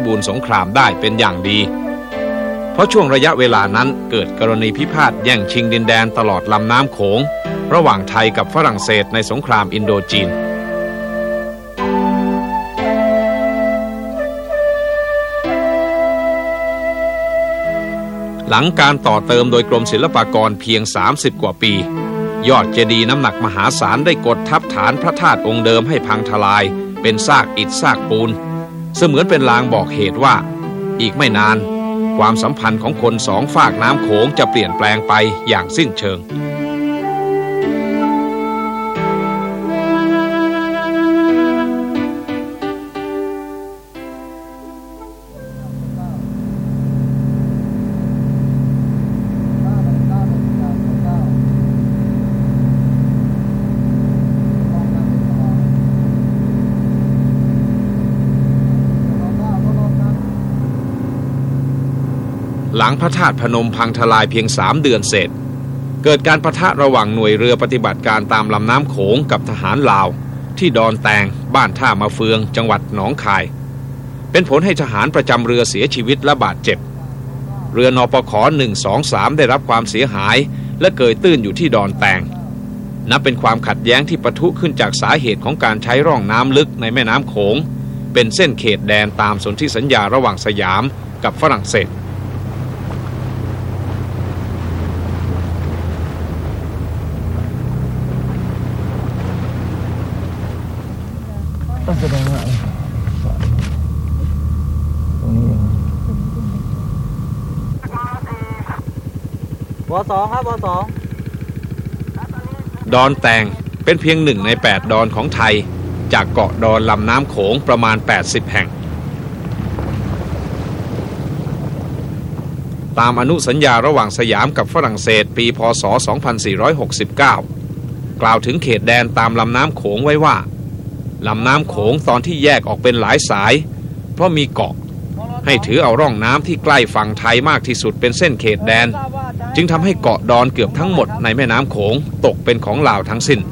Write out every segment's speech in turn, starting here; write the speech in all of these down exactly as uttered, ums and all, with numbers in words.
บูรณ์สงครามได้เป็นอย่างดีเพราะช่วงระยะเวลานั้นเกิดกรณีพิพาทแย่งชิงดินแดนตลอดลำน้ำโขงระหว่างไทยกับฝรั่งเศสในสงครามอินโดจีนหลังการต่อเติมโดยกรมศิลปากรเพียงสามสิบกว่าปียอดเจดีย์น้ำหนักมหาศาลได้กดทับฐานพระธาตุองค์เดิมให้พังทลายเป็นซากอิฐซากปูนเสมือนเป็นลางบอกเหตุว่าอีกไม่นานความสัมพันธ์ของคนสองฝากน้ำโขงจะเปลี่ยนแปลงไปอย่างสิ้นเชิงหลังพระธาตุพนมพังทลายเพียงสามเดือนเศษเกิดการปะทะระหว่างหน่วยเรือปฏิบัติการตามลำน้ำโขงกับทหารลาวที่ดอนแตงบ้านท่ามะเฟืองจังหวัดหนองคายเป็นผลให้ทหารประจำเรือเสียชีวิตและบาดเจ็บเรือนปขหนึ่ง สอง สามได้รับความเสียหายและเกยตื้นอยู่ที่ดอนแตงนับเป็นความขัดแย้งที่ปะทุขึ้นจากสาเหตุของการใช้ร่องน้ำลึกในแม่น้ำโขงเป็นเส้นเขตแดนตามสนธิสัญญาระหว่างสยามกับฝรั่งเศสต้องแสดงว่าตรงนี้วสองครับวสองดอนแตงเป็นเพียงหนึ่งในแปดดอนของไทยจากเกาะดอนลำน้ำโขงประมาณแปดสิบแห่งตามอนุสัญญาระหว่างสยามกับฝรั่งเศสปีพ.ศ. สองพันสี่ร้อยหกสิบเก้ากล่าวถึงเขตแดนตามลำน้ำโขงไว้ว่าลำน้ำโขงตอนที่แยกออกเป็นหลายสายเพราะมีเกาะให้ถือเอาร่องน้ำที่ใกล้ฝั่งไทยมากที่สุดเป็นเส้นเขตแดนจึงทำให้เกาะดอนเกือบทั้งหมดในแม่น้ำโขงตกเป็นของลาวทั้งสิ้น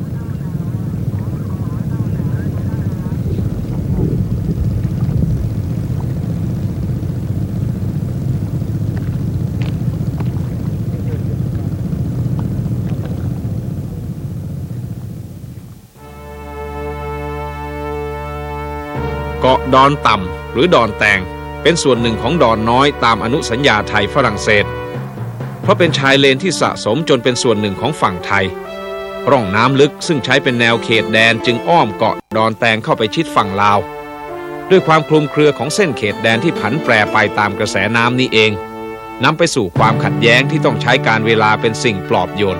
เกาะดอนต่ำหรือดอนแตงเป็นส่วนหนึ่งของดอนน้อยตามอนุสัญญาไทยฝรั่งเศสเพราะเป็นชายเลนที่สะสมจนเป็นส่วนหนึ่งของฝั่งไทยร่องน้ำลึกซึ่งใช้เป็นแนวเขตแดนจึงอ้อมเกาะดอนแตงเข้าไปชิดฝั่งลาวด้วยความคลุมเครือของเส้นเขตแดนที่ผันแปรไปตามกระแสน้ำนี้เองนำไปสู่ความขัดแย้งที่ต้องใช้การเวลาเป็นสิ่งปลอบโยน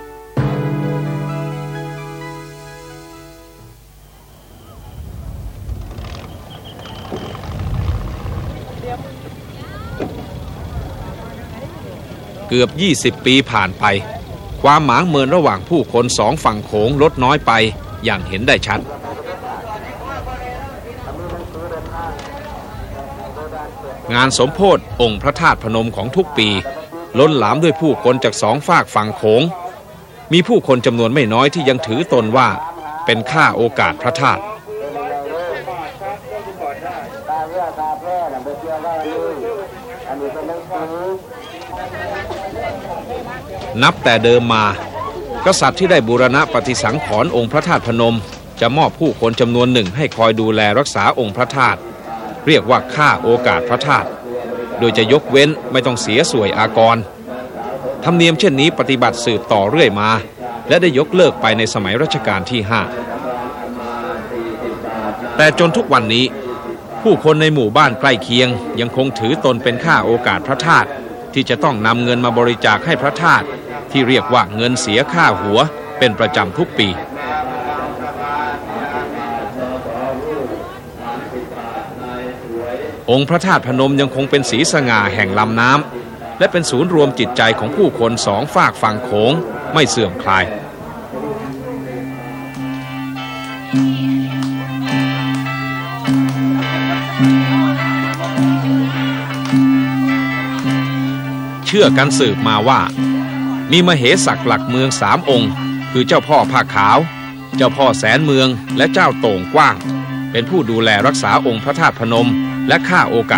เกือบยี่สิบปีผ่านไปความหมางเมินระหว่างผู้คนสองฝั่งโขงลดน้อยไปอย่างเห็นได้ชัดงานสมโภชองค์พระธาตุพนมของทุกปีล้นหลามด้วยผู้คนจากสองฝากฝั่งโขงมีผู้คนจำนวนไม่น้อยที่ยังถือตนว่าเป็นข้าโอกาสพระธาตุนับแต่เดิมมากษัตริย์ที่ได้บูรณะปฏิสังขรณ์องค์พระธาตุพนมจะมอบผู้คนจำนวนหนึ่งให้คอยดูแลรักษาองค์พระธาตุเรียกว่าข้าโอกาสพระธาตุโดยจะยกเว้นไม่ต้องเสียสวยอากรธรรมเนียมเช่นนี้ปฏิบัติสืบต่อเรื่อยมาและได้ยกเลิกไปในสมัยรัชกาลที่ห้าแต่จนทุกวันนี้ผู้คนในหมู่บ้านใกล้เคียงยังคงถือตนเป็นข้าโอกาสพระธาตุที่จะต้องนำเงินมาบริจาคให้พระธาตุที่เรียกว่าเงินเสียค่าหัวเป็นประจำทุกปีองค์พระธาตุพนมยังคงเป็นศรีสง่าแห่งลำน้ำและเป็นศูนย์รวมจิตใจของผู้คนสองฝากฝั่งโขงไม่เสื่อมคลายเชื่อกันสืบมาว่ามีมเหสักหลักเมืองสามองค์คือเจ้าพ่อผ้าขาวเจ้าพ่อแสนเมืองและเจ้าโต่งกว้างเป็นผู้ดูแลรักษาองค์พระธาตุพนมและข้าโอกาส